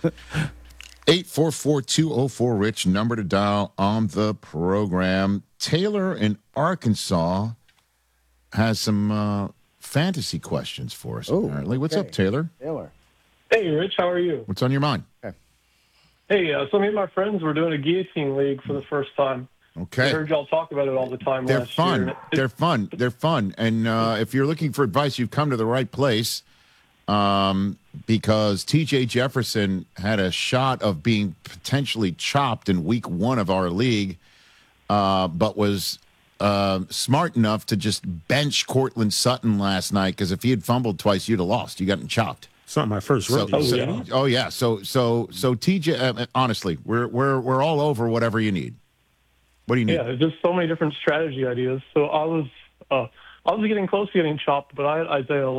844-204-RICH, number to dial on the program. Taylor in Arkansas has some fantasy questions for us, apparently. What's up, Taylor? Taylor. Hey, Rich, how are you? What's on your mind? Hey, so me and my friends were doing a guillotine league for the first time. Okay. I heard y'all talk about it all the time They're last fun. year. They're fun. They're fun. And if you're looking for advice, you've come to the right place because T.J. Jefferson had a shot of being potentially chopped in week 1 of our league, but was smart enough to just bench Cortland Sutton last night because if he had fumbled twice, you'd have lost. You gotten chopped. It's not my first rodeo. So TJ, honestly, we're all over whatever you need. What do you need? Yeah, there's just so many different strategy ideas. So I was getting close to getting chopped, but I had Isaiah